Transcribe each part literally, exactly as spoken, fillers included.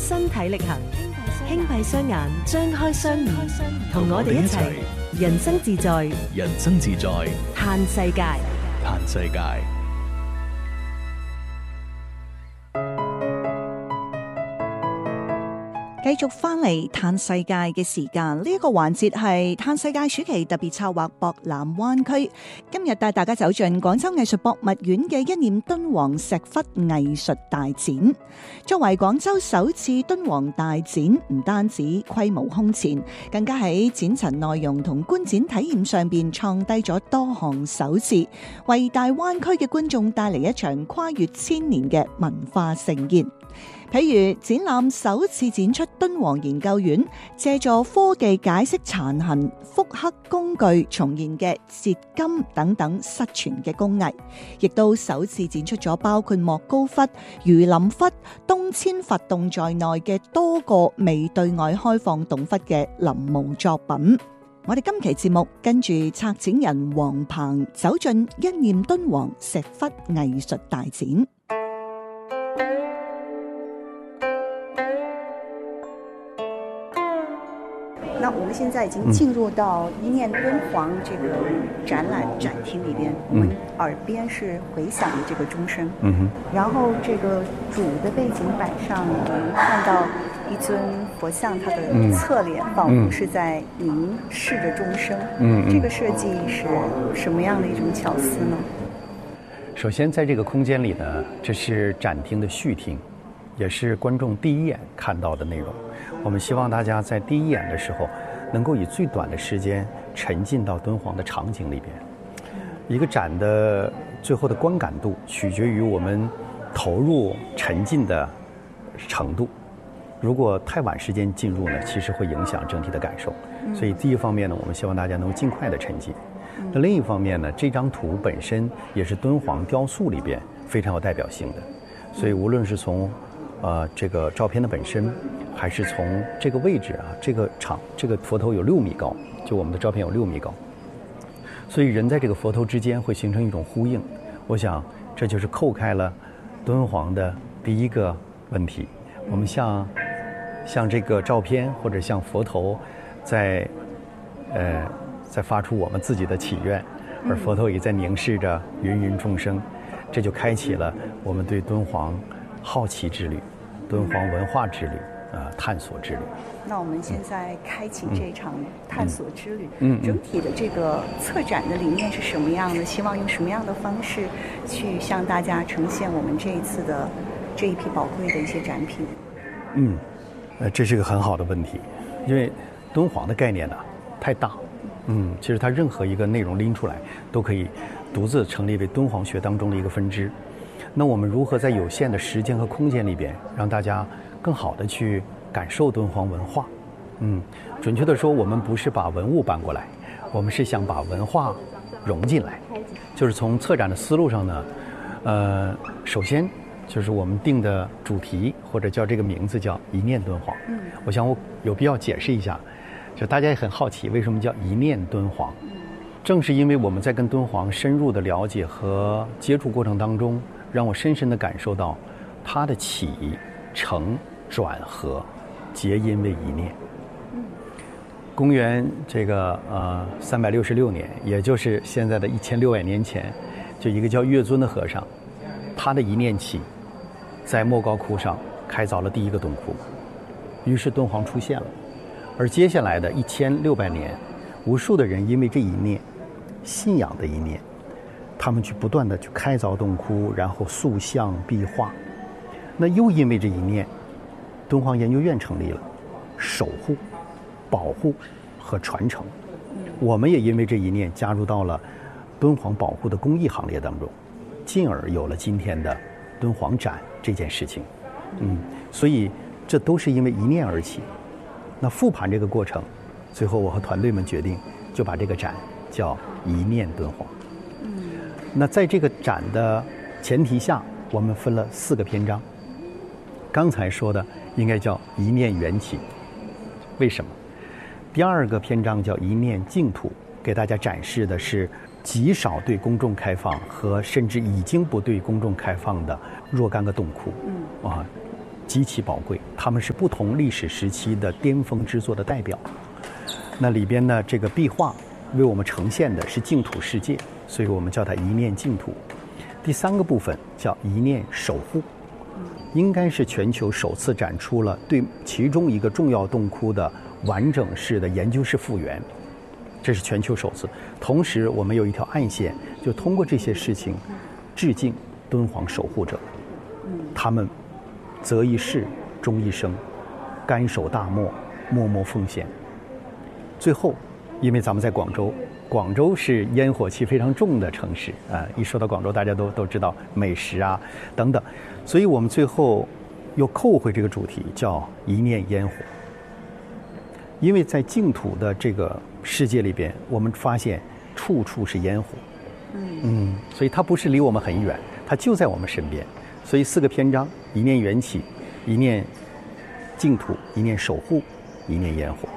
身體力行，輕閉雙眼，張開雙耳，同我哋一齊人生自在， 人生自在， 嘆世界， 嘆世界。 繼續翻嚟嘆世界嘅時間，呢、這、一個環節係嘆世界暑期特別策劃博覽灣區。今日帶大家走進廣州藝術博物院嘅一念敦煌石窟藝術大展。作為廣州首次敦煌大展，唔單止規模空前，更加喺展陳內容同觀展體驗上邊創低咗多項首次，為大灣區嘅觀眾帶嚟一場跨越千年嘅文化盛宴。譬如展覽首次展出敦煌研究院借助科技解釋殘痕、複刻工具重現嘅折金等等失傳嘅工藝，亦都首次展出咗包括莫高窟、儒林窟、東遷佛洞在內嘅多個未對外開放洞窟嘅臨摹作品。我哋今期節目跟住策展人黃鵬走進一念敦煌石窟藝術大展。那我們現在已經進入到一念敦煌這個展覽展廳裏邊，嗯、我們耳邊是回響的這個鐘聲。嗯哼。然後這個主的背景板上，我們看到一尊佛像，它的側臉仿佛是在凝視着鐘聲。嗯。這個設計是什麼樣的一種巧思呢？ 首先，在這個空間裡呢，這是展廳的序廳，也是觀眾第一眼看到的內容。我們希望大家在第一眼的時候，能夠以最短的時間沉浸到敦煌的場景裡邊。一個展的最後的觀感度，取決於我們投入沉浸的程度。如果太晚時間進入呢，其實會影響整體的感受。所以第一方面呢，我們希望大家能夠盡快的沉浸。那另一方面呢，這張圖本身也是敦煌雕塑裡邊非常有代表性的。所以無論是從呃，這個照片的本身，還是從這個位置啊，這個場，這個佛頭有六米高，就我們的照片有六米高，所以人在這個佛頭之間會形成一種呼應。我想這就是扣開了敦煌的第一個問題。我們像像這個照片或者像佛頭在，在呃在發出我們自己的祈願，而佛頭也在凝視着芸芸眾生，這就開啟了我們對敦煌好奇之旅。敦煌文化之旅，啊、呃，探索之旅。 那我們現在開啟這場探索之旅， 嗯， 整體的這個策展的理念是什麼樣的？希望用什麼樣的方式去向大家呈現我們這一次的這一批寶貴的一些展品？ 嗯，呃，這是個很好的問題，因為敦煌的概念呢、啊、太大，嗯，其實它任何一個內容拎出來都可以獨自成立為敦煌學當中的一個分支。那我們如何在有限的時間和空間裡邊，讓大家更好的去感受敦煌文化？嗯，準確的說，我們不是把文物搬過來，我們是想把文化融進來。就是從策展的思路上呢，呃，首先就是我們定的主題或者叫這個名字叫一念敦煌。嗯，我想我有必要解釋一下，就大家也很好奇為什麼叫一念敦煌。正是因為我們在跟敦煌深入的了解和接觸過程當中，讓我深深地感受到它的起承轉合皆因為一念。公元這個呃三百六十六年，也就是現在的一千六百年前，就一個叫月尊的和尚，他的一念起，在莫高窟上開鑿了第一個洞窟，於是敦煌出現了。而接下來的一千六百年，無數的人因為這一念，信仰的一念，他們去不斷地去開鑿洞窟，然後塑像壁畫。那又因為這一念，敦煌研究院成立了，守護、保護和傳承。我們也因為這一念加入到了敦煌保護的公益行列當中，進而有了今天的敦煌展這件事情。嗯，所以這都是因為一念而起。那復盤這個過程，最後我和團隊們決定就把這個展叫一念敦煌。那在這個展的前提下，我們分了四個篇章。剛才說的應該叫一念緣起，為什麼？第二個篇章叫一念淨土，給大家展示的是極少對公眾開放和甚至已經不對公眾開放的若干個洞窟。嗯，啊， 极其宝贵，它们是不同历史时期的巅峰之作的代表。那里边呢，这个壁画为我们呈现的是净土世界，所以我们叫它一念净土。第三个部分叫一念守护，应该是全球首次展出了对其中一个重要洞窟的完整式的研究式复原，这是全球首次。同时我们有一条暗线，就通过这些事情致敬敦煌守护者，他们择一事终一生，甘守大漠，默默奉献。最后因为咱们在广州，广州是烟火气非常重的城市啊、呃，一说到广州，大家都都知道美食啊等等，所以我们最后又扣回这个主题，叫一念烟火。因为在净土的这个世界里边，我们发现处处是烟火，嗯，所以它不是离我们很远，它就在我们身边。所以四个篇章：一念缘起，一念净土，一念守护，一念烟火。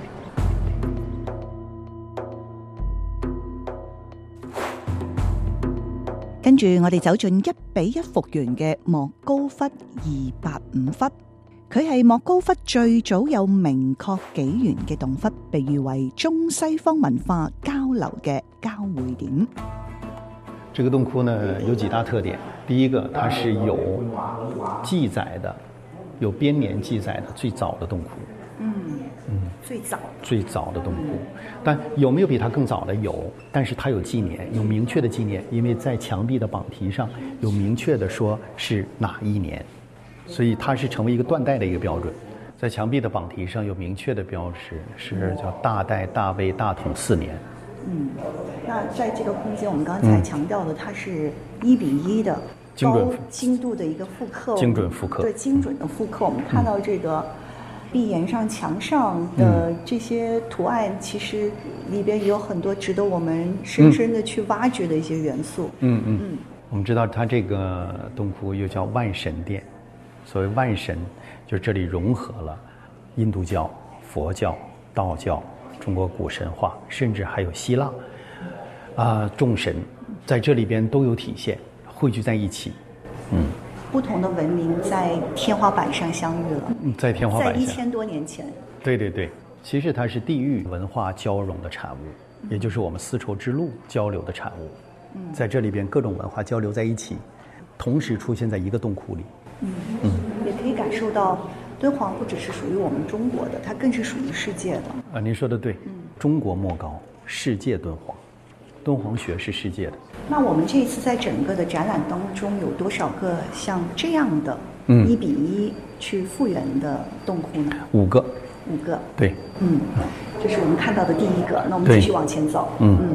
跟住我哋走進一比一復原嘅莫高窟二八五窟，佢係莫高窟最早有明確紀元嘅洞窟，被譽為中西方文化交流嘅交匯點。 這個洞窟呢有幾大特點，第一個它是有記載的，有編年記載的最早的洞窟。 嗯嗯，最早最早的洞窟，但有没有比它更早的？有，但是它有纪年，有明确的纪年，因为在墙壁的榜题上有明确的说是哪一年，所以它是成为一个断代的一个标准。在墙壁的榜题上有明确的标识，是叫大代大魏大统四年。 嗯，那在这个空间，我们刚才强调的，它是一比一的精准高精度的一个复刻， 精准复刻， 对精准的复刻。我们看到这个。壁岩上、墙上的这些图案，其实里边也有很多值得我们深深的去挖掘的一些元素。 嗯嗯嗯。我们知道它这个洞窟又叫万神殿，所谓万神，就是这里融合了印度教、佛教、道教、中国古神话，甚至还有希腊啊、呃、众神，在这里边都有体现，汇聚在一起。嗯。 不同的文明在天花板上相遇了， 在天花板上， 在一千多年前。 对对对，其实它是地域文化交融的产物，也就是我们丝绸之路交流的产物。嗯，在这里边各种文化交流在一起，同时出现在一个洞窟里。 嗯嗯，也可以感受到敦煌不只是属于我们中国的，它更是属于世界的。 啊，您说的对，嗯，中国莫高，世界敦煌。敦煌学是世界的。 那我们这一次在整个的展览当中，有多少个像这样的一比一去复原的洞窟呢？ 五个。 五个。 对。 嗯，这是我们看到的第一个。那我们继续往前走。嗯嗯。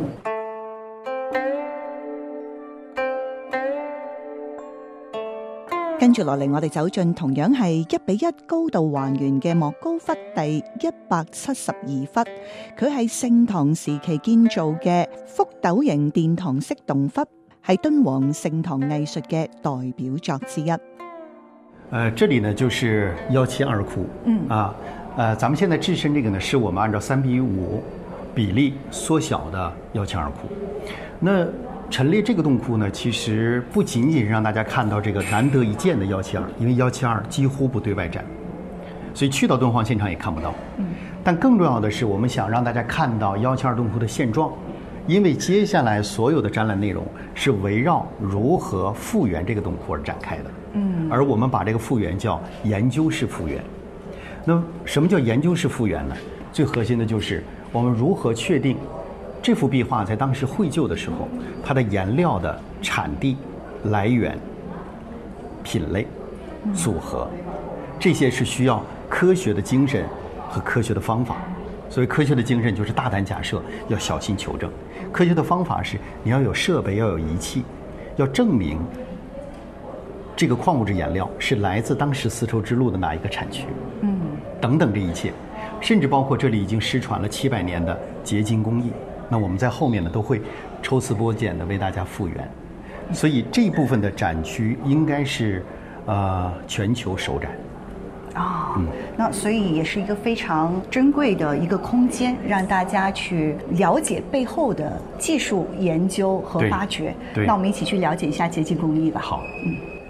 跟住落嚟，我哋走進同樣係一比一高度還原嘅莫高窟第一百七十二窟，佢係盛唐時期建造嘅覆斗形殿堂式洞窟，係敦煌盛唐藝術嘅代表作之一。 呃，这里呢就是幺七二窟，嗯啊，呃，咱们现在置身这个呢，是我们按照三比五比例缩小的幺七二窟。那陈列这个洞窟呢，其实不仅仅是让大家看到这个难得一见的幺七二，因为幺七二几乎不对外展，所以去到敦煌现场也看不到。嗯，但更重要的是，我们想让大家看到幺七二洞窟的现状，因为接下来所有的展览内容是围绕如何复原这个洞窟而展开的。嗯，而我们把这个复原叫研究式复原。那什么叫研究式复原呢？最核心的就是我们如何确定这幅壁画在当时绘就的时候，它的颜料的产地、来源、品类、组合，这些是需要科学的精神和科学的方法。所谓科学的精神就是大胆假设，要小心求证；科学的方法是你要有设备，要有仪器，要证明这个矿物质颜料是来自当时丝绸之路的哪一个产区，嗯，等等这一切，甚至包括这里已经失传了七百年的结晶工艺。那我们在后面呢都会抽丝剥茧的为大家复原，所以这一部分的展区应该是呃全球首展。 啊、哦嗯，那所以也是一个非常珍贵的一个空间，让大家去了解背后的技术研究和发掘。对，对，那我们一起去了解一下结晶工艺吧。 好，嗯。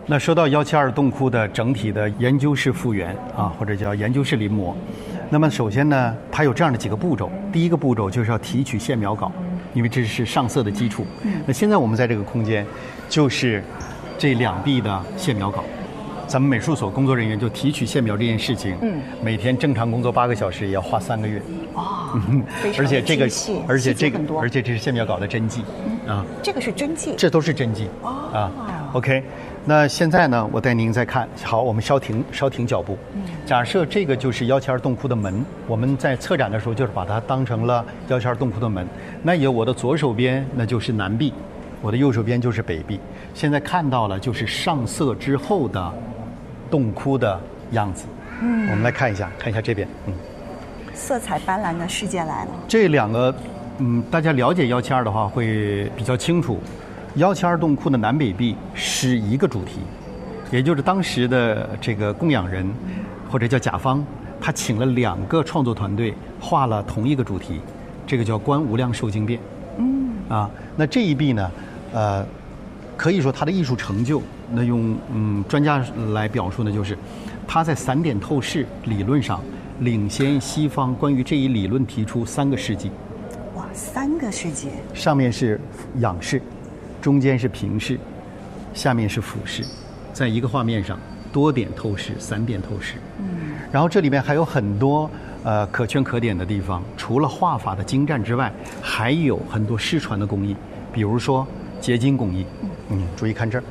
那说到幺七二洞窟的整体的研究式复原啊，或者叫研究式临摹，那么首先呢，它有这样的几个步骤。第一个步骤就是要提取线描稿，因为这是上色的基础。那现在我们在这个空间，就是这两壁的线描稿。咱们美术所工作人员就提取线描这件事情，嗯，每天正常工作八个小时，也要花三个月。 哦， 而且这个，而且这个， 而而且这是线描稿的真迹，嗯、啊， 这个是真迹， 这都是真迹。哦，啊 ，OK。那现在呢，我带您再看，好，我们稍停稍停脚步。嗯，假设这个就是幺七二洞窟的门，我们在策展的时候就是把它当成了幺七二洞窟的门。那有我的左手边那就是南壁，我的右手边就是北壁。现在看到了就是上色之后的洞窟的样子。嗯，我们来看一下，看一下这边，嗯， 色彩斑斓的世界来了。 这两个，嗯，大家了解幺七二的话会比较清楚。幺七二洞窟的南北壁是一个主题，也就是当时的这个供养人或者叫甲方，他请了两个创作团队画了同一个主题，这个叫观无量寿经变。嗯，啊，那这一壁呢，呃，可以说它的艺术成就，那用嗯专家来表述呢，就是它在散点透视理论上领先西方关于这一理论提出三个世纪。 哇，三个世纪！ 上面是仰视。中间是平视，下面是俯视，在一个画面上多点透视、散点透视。嗯，然后这里面还有很多呃可圈可点的地方，除了画法的精湛之外，还有很多失传的工艺，比如说结晶工艺。嗯，注意看这儿，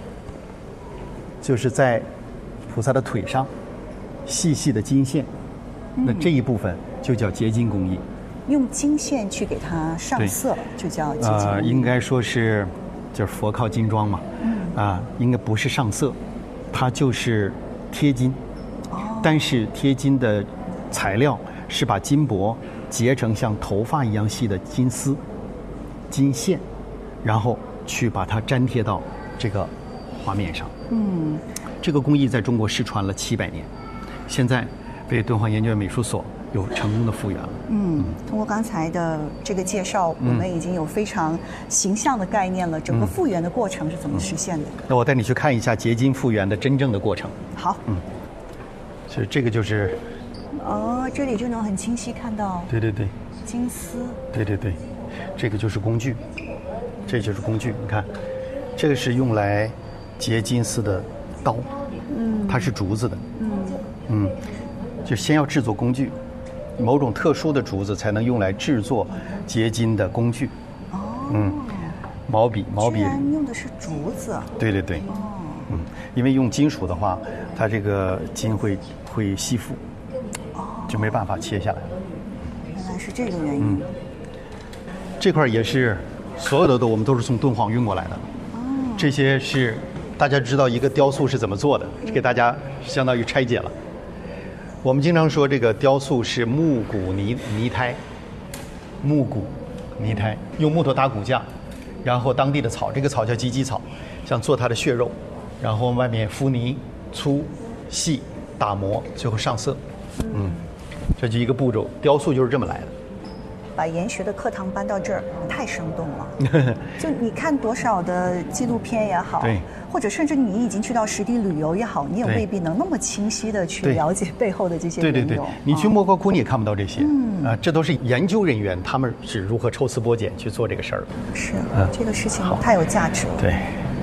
就是在菩萨的腿上细细的金线，那这一部分就叫结晶工艺。 用金线去给它上色，就叫结晶工艺。 呃，应该说是。就是佛靠金装嘛，嗯、啊，应该不是上色，它就是贴金，哦、但是贴金的材料是把金箔结成像头发一样细的金丝、金线，然后去把它粘贴到这个画面上。嗯，这个工艺在中国失传了七百年，现在被敦煌研究院美术所有成功的复原了。 嗯，通过刚才的这个介绍，我们已经有非常形象的概念了。整个复原的过程是怎么实现的？ 那我带你去看一下结晶复原的真正的过程。 好。 嗯，所以这个就是。 哦，这里就能很清晰看到。 对对对。 金丝。 对对对，这个就是工具，这就是工具。你看，这个是用来结金丝的刀，嗯，它是竹子的，嗯嗯，就先要制作工具。某种特殊的竹子才能用来制作结晶的工具。哦，嗯，毛笔，毛笔。居然用的是竹子。 对对对。哦，嗯，因为用金属的话，它这个筋会会吸附，哦，就没办法切下来。 原来是这个原因。 嗯，这块也是所有的都我们都是从敦煌运过来的。哦，这些是大家知道一个雕塑是怎么做的，嗯、给大家相当于拆解了。我们经常说这个雕塑是木骨泥泥胎，木骨泥胎，用木头打骨架，然后当地的草，这个草叫鸡鸡草，像做它的血肉，然后外面敷泥，粗细打磨，最后上色。嗯，这就一个步骤，雕塑就是这么来的。 把研学的课堂搬到这儿，太生动了。就你看多少的纪录片也好， 对， 或者甚至你已经去到实地旅游也好，你也未必能那么清晰的去了解背后的这些对对对，你去莫高窟你也看不到这些。嗯啊，这都是研究人员他们是如何抽丝剥茧去做这个事儿。 是，嗯、这个事情太有价值了。 对。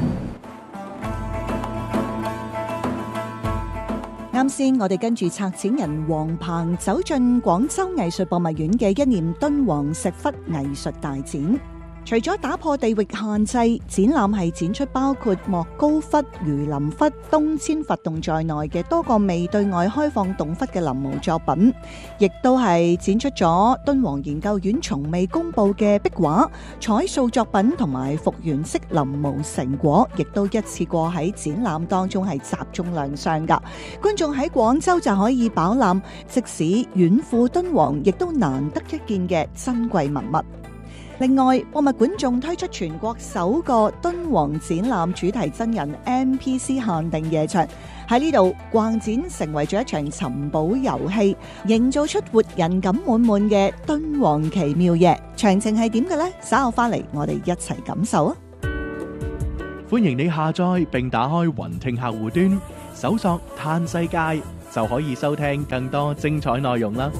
啱先，我哋跟住策展人黃鵬走進廣州藝術博物院嘅一念敦煌石窟藝術大展。除咗打破地域限制，展覽係展出包括莫高窟、榆林窟、東遷佛洞在內嘅多個未對外開放洞窟嘅臨摹作品，亦都係展出咗敦煌研究院從未公佈嘅壁畫、彩塑作品同埋復原式臨摹成果，亦都一次過喺展覽當中係集中亮相㗎。觀眾喺廣州就可以飽覽，即使遠赴敦煌，亦都難得一見嘅珍貴文物。另外，博物館仲推出全國首個敦煌展覽主題真人 N P C 限定夜場，喺呢度逛展成為咗一場尋寶遊戲，營造出活人感滿滿嘅敦煌奇妙夜。詳情係點嘅呢？稍後翻嚟我哋一齊感受啊！ 歡迎你下載並打開雲聽客戶端，搜索嘆世界就可以收聽更多精彩內容啦。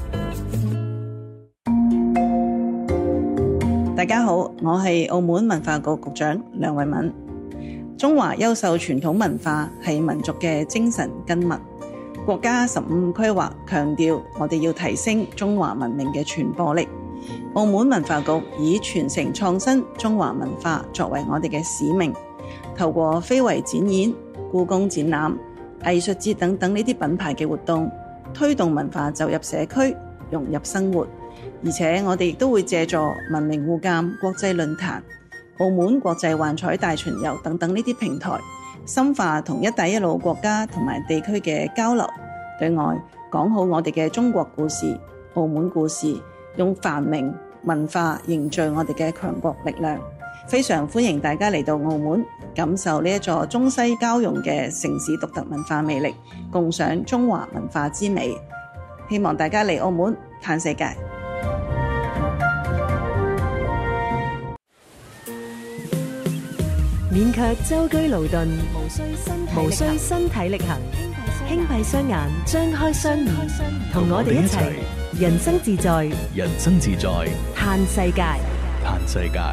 大家好，我係澳門文化局局長梁慧敏。中華優秀傳統文化係民族嘅精神根脈。國家十五規劃強調，我哋要提升中華文明嘅傳播力。澳門文化局以傳承創新中華文化作為我哋嘅使命，透過非遺展演、故宮展覽、藝術節等等呢啲品牌嘅活動，推動文化走入社區，融入生活。而且我哋亦都會借助文明互鑒國際論壇、澳門國際幻彩大巡遊等等呢啲平台，深化同一帶一路國家同埋地區嘅交流，對外講好我哋嘅中國故事、澳門故事，用繁榮文化凝聚我哋嘅強國力量。非常歡迎大家嚟到澳門，感受呢一座中西交融嘅城市獨特文化魅力，共賞中華文化之美。希望大家嚟澳門嘆世界。 免卻舟車勞頓，無需身體無需身體力行，輕閉雙眼，張開雙耳，同我哋一齊人生自在， 人生自在， 嘆世界， 嘆世界。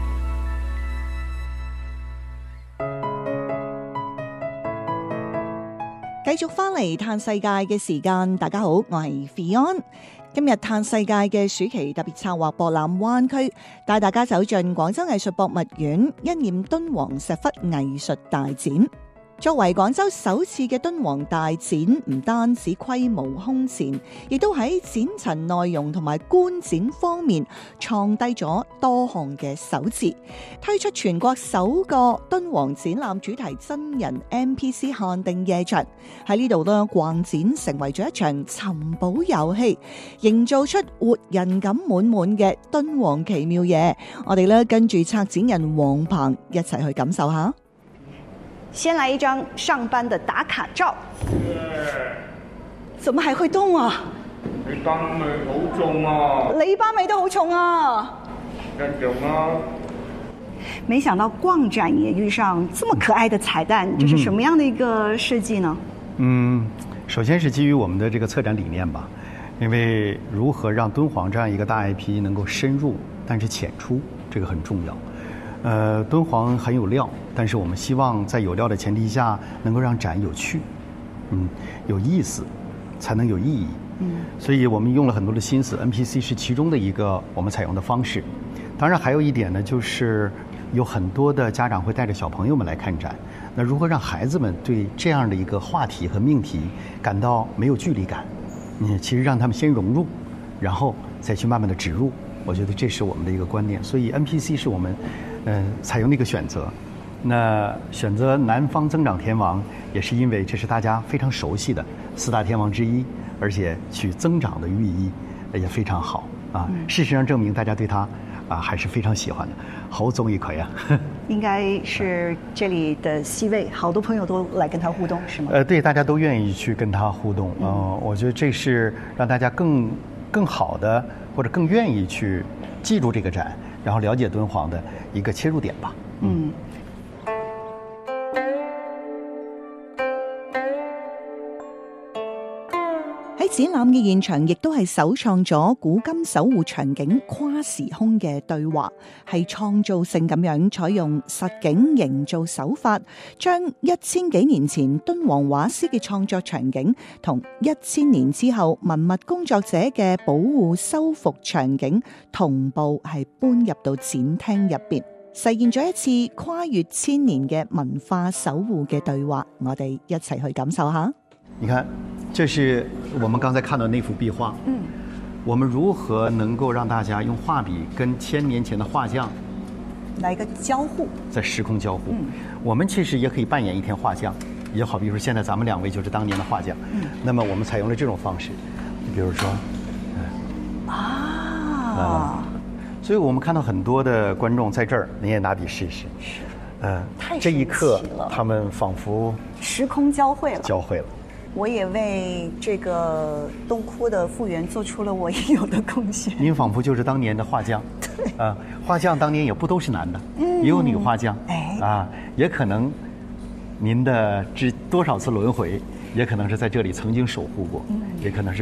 繼續翻嚟嘆世界嘅時間，大家好，我係 Fion。今日嘆世界嘅暑期特別策劃博覽灣區，帶大家走進廣州藝術博物院一念敦煌石窟藝術大展。作為廣州首次嘅敦煌大展，唔單止規模空前，亦都喺展陳內容同埋觀展方面創低咗多項嘅首字，推出全國首個敦煌展覽主題真人 N P C 限定夜場。喺呢度咧，逛展成為咗一場尋寶遊戲，營造出活人感滿滿嘅敦煌奇妙夜。我哋咧跟住策展人黃鵬一齊去感受下。 先來一張上班的打卡照。 怎麼還會動啊？ 你班味好重啊！ 你班味都好重啊！ 一樣啊！ 沒想到逛展也遇上這麼可愛的彩蛋，這是什麼樣的一個設計呢？ 嗯，首先是基於我們的這個策展理念吧，因為如何讓敦煌這樣一個大 I P 能夠深入，但是淺出，這個很重要。呃，敦煌很有料，但是我們希望在有料的前提下，能夠讓展有趣，嗯，有意思，才能有意義。嗯，所以我們用了很多的心思 ，N P C 是其中的一個我們採用的方式。當然還有一點呢，就是有很多的家長會帶着小朋友們來看展，那如何讓孩子們對這樣的一個話題和命題感到沒有距離感？嗯，其實讓他們先融入，然後再去慢慢的植入，我覺得這是我們的一個觀念。所以 N P C 是我們嗯，採用的一個選擇。那選擇南方增長天王，也是因為這是大家非常熟悉的四大天王之一，而且取增長的寓意也非常好啊。事實上證明大家對他啊還是非常喜歡的，好中意佢啊。 應該是這裡的 C 位，好多朋友都來跟他互動，是嗎？ 呃，對，大家都願意去跟他互動。嗯、呃，我覺得這是讓大家更更好的或者更願意去記住這個展，然後了解敦煌的一個切入點吧。嗯。 喺展覽嘅現場，亦都係首創咗古今守護場景跨時空嘅對話，係創造性咁樣採用實景營造手法，將一千幾年前敦煌畫師嘅創作場景同一千年之後文物工作者嘅保護修復場景同步係搬入到展廳入邊，實現咗一次跨越千年嘅文化守護嘅對話。我哋一齊去感受下。 你看，這是我們剛才看到那幅壁畫。嗯，我們如何能夠讓大家用畫筆跟千年前的畫匠來一個交互，在時空交互？嗯，我們其實也可以扮演一天畫匠，也好比如說現在咱們兩位就是當年的畫匠。嗯，那麼我們採用了這種方式，比如說，嗯、啊，啊，所以我們看到很多的觀眾在這兒，你也拿筆試試。是，呃，這一刻他們仿佛時空交匯了， 交匯了。 我也为这个东窟的复原做出了我应有的贡献。 您仿佛就是当年的画匠，对，啊，画匠当年也不都是男的，嗯，也有女画匠， 哎， 啊，也可能您的这多少次轮回，也可能是在这里曾经守护过，嗯，也可能是